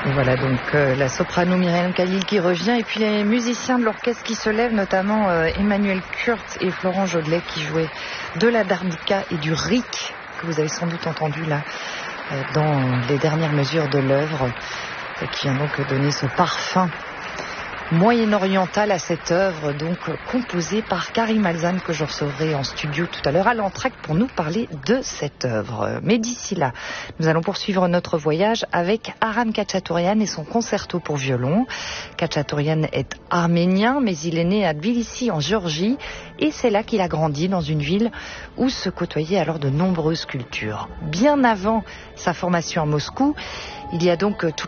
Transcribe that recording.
Et voilà donc la soprano Myriam Khalil qui revient et puis les musiciens de l'orchestre qui se lèvent, notamment Emmanuel Kurt et Florent Jodelet qui jouaient de la dharmonika et du riq que vous avez sans doute entendu là dans les dernières mesures de l'œuvre qui vient donc donner ce parfum moyen-oriental à cette œuvre, donc composée par Karim Alzan, que je recevrai en studio tout à l'heure à l'entracte pour nous parler de cette œuvre. Mais d'ici là, nous allons poursuivre notre voyage avec Aram Khachaturian et son concerto pour violon. Khachaturian est arménien, mais il est né à Tbilissi en Géorgie et c'est là qu'il a grandi, dans une ville où se côtoyaient alors de nombreuses cultures. Bien avant sa formation à Moscou, il y a donc toute